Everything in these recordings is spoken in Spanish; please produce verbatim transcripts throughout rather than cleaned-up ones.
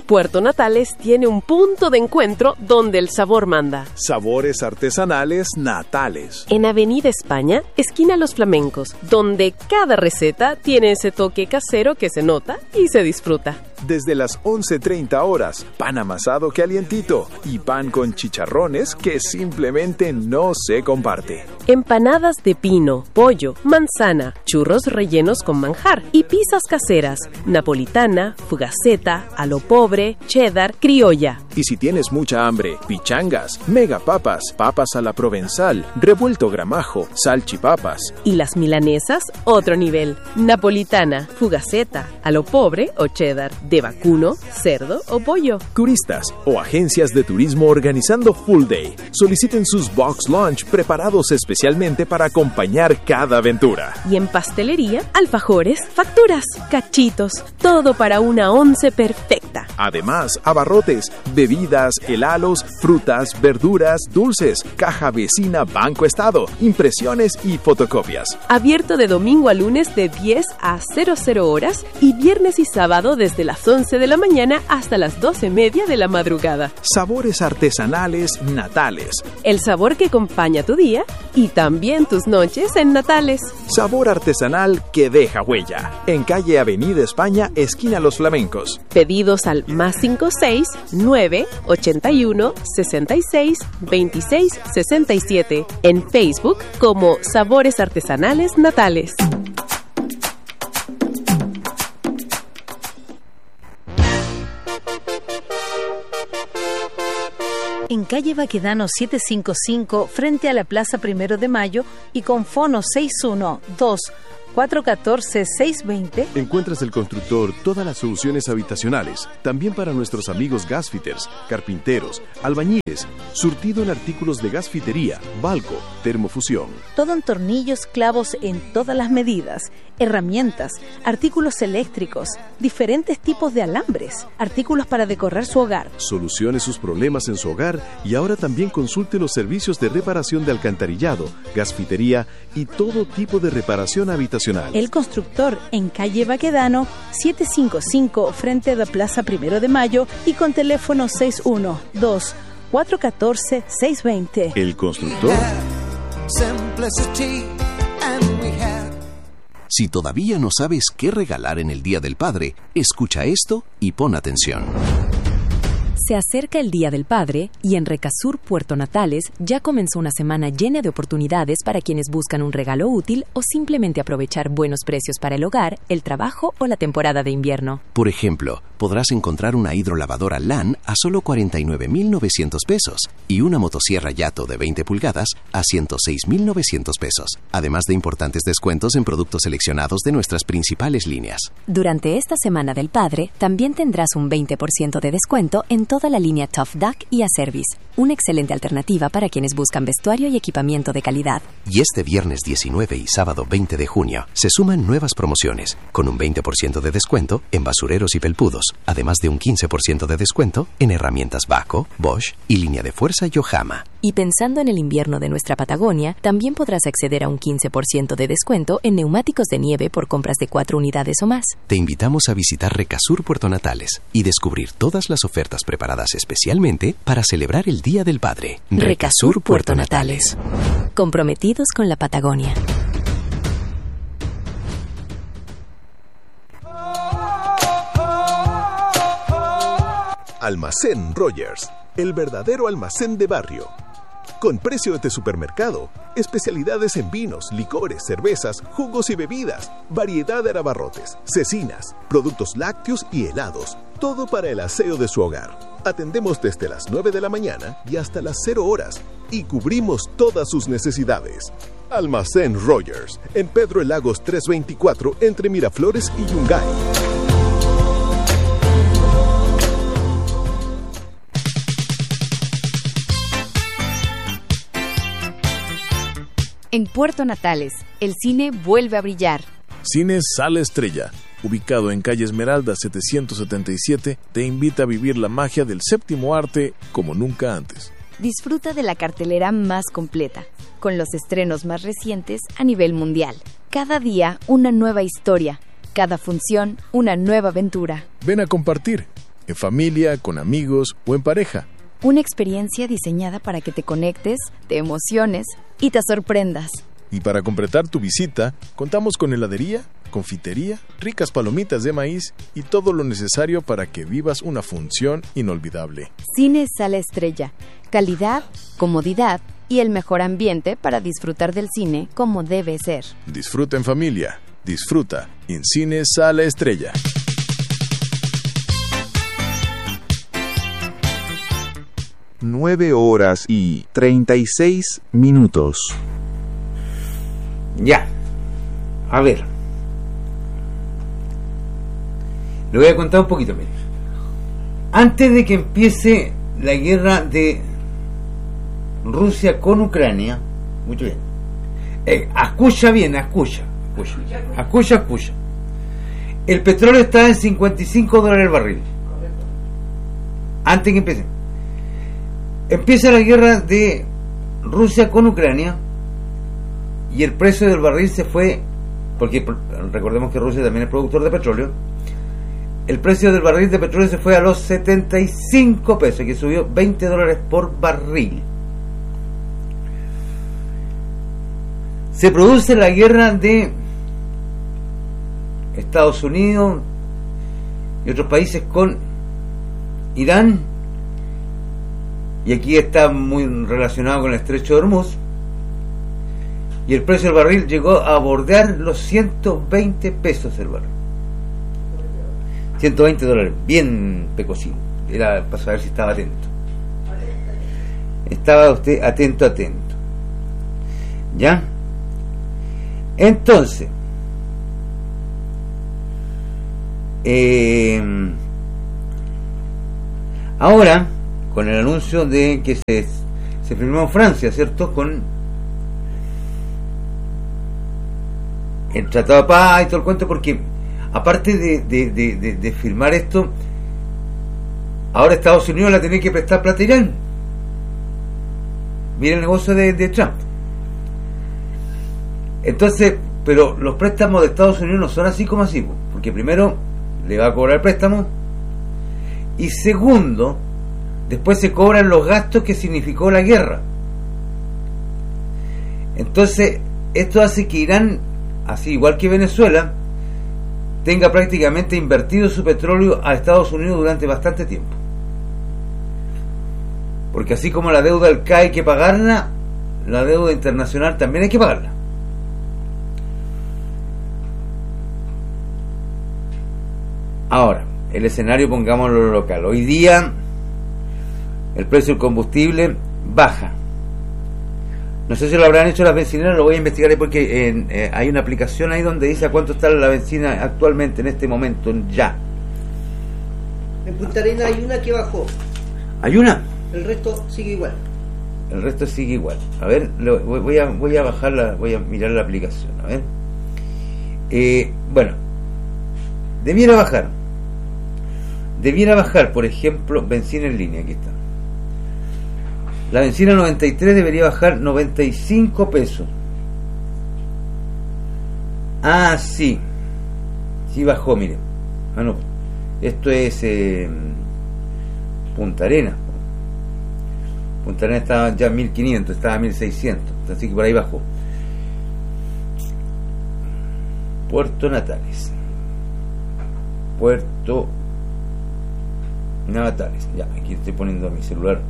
Puerto Natales tiene un punto de encuentro donde el sabor manda. Sabores artesanales Natales. En Avenida España, esquina Los Flamencos, donde cada receta tiene ese toque casero que se nota y se disfruta. Desde las once treinta horas, pan amasado calientito y pan con chicharrones que simplemente no se comparte. Empanadas de pino, pollo, manzana, churros rellenos con manjar y pizzas caseras, napolitana, fugaceta, a lo pobre, cheddar, criolla. Y si tienes mucha hambre, pichangas, mega papas, papas a la provenzal, revuelto gramajo, salchipapas. Y las milanesas, otro nivel. Napolitana, fugaceta, a lo pobre o cheddar, de vacuno, cerdo o pollo. Turistas o agencias de turismo organizando Full Day. Soliciten sus box lunch preparados especialmente para acompañar cada aventura. Y en pastelería, alfajores, facturas, cachitos, todo para una once perfecta. Además, abarrotes, bebidas, helados, frutas, verduras, dulces, caja vecina Banco Estado, impresiones y fotocopias. Abierto de domingo a lunes de diez a cero cero horas y viernes y sábado desde las once de la mañana hasta las doce y media de la madrugada. Sabores artesanales Natales. El sabor que acompaña tu día y también tus noches en Natales. Sabor artesanal que deja huella. En calle Avenida España, esquina Los Flamencos. Pedidos al más cinco seis nueve ochenta y uno sesenta y seis veintiséis sesenta y siete. En Facebook como Sabores Artesanales Natales. En calle Baquedano setecientos cincuenta y cinco, frente a la Plaza Primero de Mayo y con fono seis uno dos cuatro uno cuatro seis dos cero. Encuentras el constructor todas las soluciones habitacionales, también para nuestros amigos gasfitters, carpinteros, albañiles, surtido en artículos de gasfitería, balco, termofusión. Todo en tornillos, clavos en todas las medidas, herramientas, artículos eléctricos, diferentes tipos de alambres, artículos para decorar su hogar. Solucione sus problemas en su hogar y ahora también consulte los servicios de reparación de alcantarillado, gasfitería y todo tipo de reparación habitacional. El constructor en calle Baquedano setecientos cincuenta y cinco, frente a la Plaza Primero de Mayo y con teléfono seis uno dos cuatro uno cuatro seis dos cero. El constructor. Si todavía no sabes qué regalar en el Día del Padre, escucha esto y pon atención. Se acerca el Día del Padre y en Recasur Puerto Natales ya comenzó una semana llena de oportunidades para quienes buscan un regalo útil o simplemente aprovechar buenos precios para el hogar, el trabajo o la temporada de invierno. Por ejemplo, podrás encontrar una hidrolavadora LAN a solo cuarenta y nueve mil novecientos pesos y una motosierra Yato de veinte pulgadas a ciento seis mil novecientos pesos, además de importantes descuentos en productos seleccionados de nuestras principales líneas. Durante esta Semana del Padre también tendrás un veinte por ciento de descuento en toda la línea Tough Duck y Acervis, una excelente alternativa para quienes buscan vestuario y equipamiento de calidad. Y este viernes diecinueve y sábado veinte de junio se suman nuevas promociones, con un veinte por ciento de descuento en basureros y felpudos, además de un quince por ciento de descuento en herramientas Baco, Bosch y línea de fuerza Yohama. Y pensando en el invierno de nuestra Patagonia, también podrás acceder a un quince por ciento de descuento en neumáticos de nieve por compras de cuatro unidades o más. Te invitamos a visitar Recasur Puerto Natales y descubrir todas las ofertas preparadas especialmente para celebrar el Día del Padre. Recasur Puerto Natales. Comprometidos con la Patagonia. Almacén Rogers, el verdadero almacén de barrio. Con precios de supermercado, especialidades en vinos, licores, cervezas, jugos y bebidas, variedad de abarrotes, cecinas, productos lácteos y helados, todo para el aseo de su hogar. Atendemos desde las nueve de la mañana y hasta las cero horas y cubrimos todas sus necesidades. Almacén Rogers, en Pedro el Lagos trescientos veinticuatro, entre Miraflores y Yungay. En Puerto Natales, el cine vuelve a brillar. Cine Sala Estrella, ubicado en calle Esmeralda setecientos setenta y siete, te invita a vivir la magia del séptimo arte como nunca antes. Disfruta de la cartelera más completa, con los estrenos más recientes a nivel mundial. Cada día una nueva historia, cada función una nueva aventura. Ven a compartir. en familia, con amigos o en pareja. Una experiencia diseñada para que te conectes, te emociones y te sorprendas. Y para completar tu visita, contamos con heladería, confitería, ricas palomitas de maíz y todo lo necesario para que vivas una función inolvidable. Cine Sala Estrella. Calidad, comodidad y el mejor ambiente para disfrutar del cine como debe ser. Disfruta en familia. Disfruta en Cine Sala Estrella. Nueve horas y treinta y seis minutos. Ya. A ver. Le voy a contar un poquito. Mire. Antes de que empiece la guerra de Rusia con Ucrania, mucho bien. Eh, escucha bien, escucha. Escucha, escucha, escucha. El petróleo está en cincuenta y cinco dólares el barril. Antes de que empiece. Empieza la guerra de Rusia con Ucrania y el precio del barril se fue, porque recordemos que Rusia también es productor de petróleo. El precio del barril de petróleo se fue a los setenta y cinco pesos, que subió veinte dólares por barril. Se produce la guerra de Estados Unidos y otros países con Irán, y aquí está muy relacionado con el estrecho de Hormuz, y el precio del barril llegó a bordear los ciento veinte pesos el barril. ciento veinte dólares, bien pecosín. Era para saber si estaba atento. Estaba usted atento, atento. ¿Ya? Entonces, eh, ahora, con el anuncio de que se, se firmó en Francia, ¿cierto? Con el Tratado de Paz y todo el cuento, porque aparte de, de, de, de, de firmar esto, ahora Estados Unidos la tiene que prestar plata a Irán. Mira el negocio de, de Trump. Entonces, pero los préstamos de Estados Unidos no son así como así, porque primero le va a cobrar el préstamo y segundo, después se cobran los gastos que significó la guerra. Entonces, esto hace que Irán, así igual que Venezuela, tenga prácticamente invertido su petróleo a Estados Unidos durante bastante tiempo. Porque así como la deuda del C A I hay que pagarla, la deuda internacional también hay que pagarla. Ahora, el escenario pongámoslo local. Hoy día el precio del combustible baja. No sé si lo habrán hecho las bencineras, lo voy a investigar ahí porque en, eh, hay una aplicación ahí donde dice a cuánto está la bencina actualmente, en este momento, ya. En Punta Arenas hay una que bajó. ¿Hay una? El resto sigue igual. El resto sigue igual. A ver, lo, voy a voy a bajarla, voy a mirar la aplicación. A ver. Eh, bueno, debiera bajar. Debiera bajar, por ejemplo, benzina en línea, aquí está. La benzina noventa y tres debería bajar noventa y cinco pesos. Ah, sí. Sí bajó, mire. Ah, no. Esto es eh, Punta Arenas. Punta Arenas estaba ya mil quinientos, estaba a mil seiscientos. Así que por ahí bajó. Puerto Natales. Puerto Natales. Ya, aquí estoy poniendo mi celular.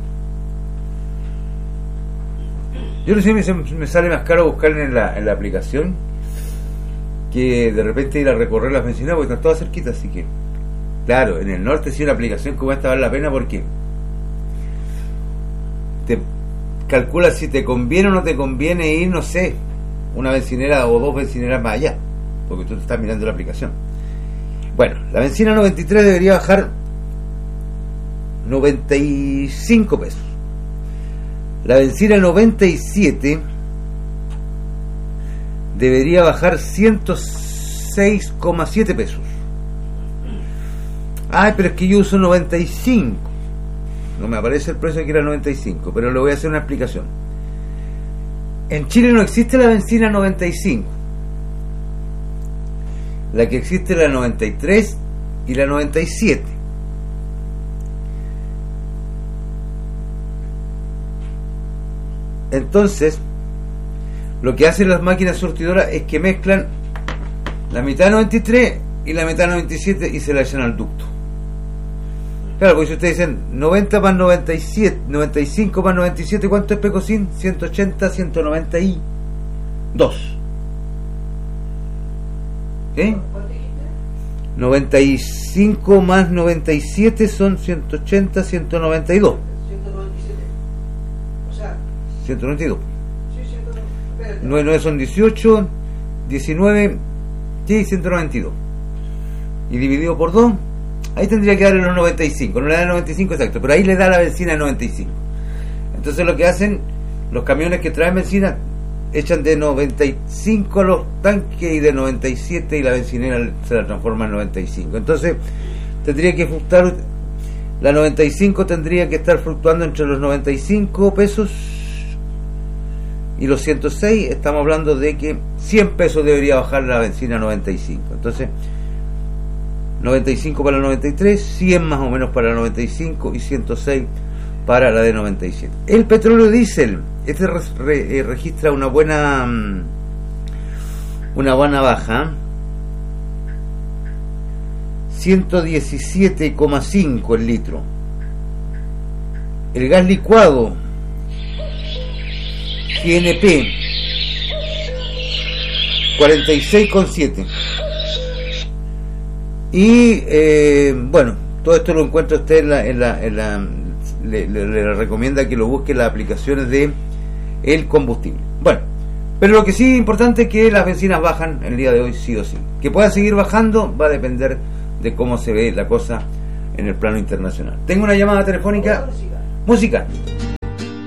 Yo no sé, me, me sale más caro buscar en la, en la aplicación que de repente ir a recorrer las bencineras porque están todas cerquitas, así que claro, en el norte sí una aplicación como esta vale la pena porque te calcula si te conviene o no te conviene ir, no sé, una bencinera o dos bencineras más allá, porque tú te estás mirando la aplicación. Bueno, la benzina noventa y tres debería bajar noventa y cinco pesos. La benzina noventa y siete debería bajar ciento seis coma siete pesos. Ay, pero es que yo uso noventa y cinco. No me aparece el precio que era noventa y cinco, pero le voy a hacer una explicación. En Chile no existe la benzina noventa y cinco. La que existe es la noventa y tres y la noventa y siete. Entonces, lo que hacen las máquinas surtidoras es que mezclan la mitad noventa y tres y la mitad noventa y siete y se la echan al ducto. Claro, porque si ustedes dicen noventa más noventa y siete, noventa y cinco más noventa y siete, ¿cuánto es Pecosín? ciento ochenta, ciento noventa y dos. ¿Eh? noventa y cinco más noventa y siete son ciento ochenta, ciento noventa y dos. ciento noventa y siete. O sea, ciento noventa y dos. sí, ciento noventa. nueve, nueve son dieciocho, diecinueve, sí, ciento noventa y dos. Y dividido por dos, ahí tendría que darle los noventa y cinco. No le da noventa y cinco exacto, pero ahí le da la benzina de noventa y cinco. Entonces lo que hacen los camiones que traen benzina, echan de noventa y cinco a los tanques y de noventa y siete, y la bencinera se la transforma en noventa y cinco. Entonces tendría que fluctuar, la noventa y cinco tendría que estar fluctuando entre los noventa y cinco pesos y los ciento seis. Estamos hablando de que cien pesos debería bajar la benzina a noventa y cinco. Entonces noventa y cinco para la noventa y tres, cien más o menos para la noventa y cinco y ciento seis para la de noventa y siete. El petróleo diésel, este re, re, eh, registra una buena una buena baja, ciento diecisiete coma cinco el litro. El gas licuado G N P cuarenta y seis coma siete. Y eh, bueno, todo esto lo encuentra usted en la, en la, en la le, le, le recomienda que lo busque en las aplicaciones de el combustible. Bueno, pero lo que sí es importante es que las bencinas bajan el día de hoy sí o sí. Que puedan seguir bajando va a depender de cómo se ve la cosa en el plano internacional. Tengo una llamada telefónica. Música. Música.